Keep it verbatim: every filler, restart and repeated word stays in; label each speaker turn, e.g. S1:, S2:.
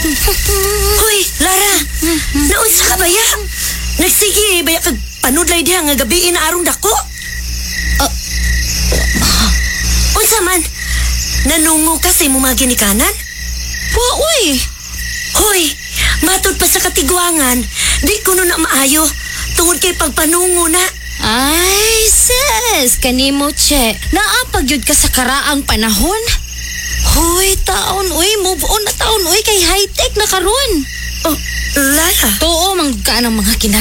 S1: Hoy, Lara, naunsa ka baya? Nagsige baya kag panudlay diha nga gabi na arong dako.
S2: Ah.
S1: Unsa man? Nanungo ka sa imong mga ginikanan?
S2: Wa, uy.
S1: Hoy, matod pa sa katigwangan, di ko na maayo tungod kay pagpanungo na.
S2: Ay, sis, kanimo, che. Naapag yun ka sa karaang panahon. Hoy, taon, uy, move on na taon, uy, kay high-tech na karon.
S1: Oh, Lara.
S2: Too, mangga ng mga kinahanglan.